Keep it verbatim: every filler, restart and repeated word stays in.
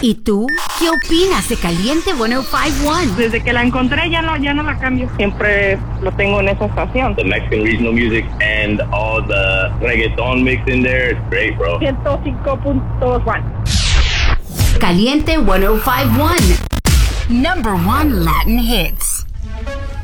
¿Y tú? ¿Qué opinas de Caliente ciento cincuenta y uno? Desde que la encontré ya no, ya no la cambio. Siempre lo tengo en esa estación. The Mexican regional music and all the reggaeton mix in there, it's great, bro. ciento cinco punto uno. Caliente ciento cincuenta y uno. Number one Latin hits.